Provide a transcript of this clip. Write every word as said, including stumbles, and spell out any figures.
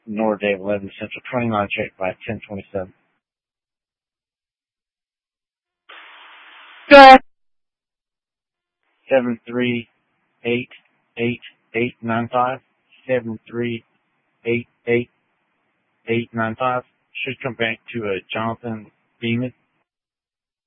Nor Dave eleven Central twenty-nine check by ten twenty-seven. Good. Seven three eight eight eight nine five. Seven three eight eight eight nine five. Should come back to a Jonathan Beeman.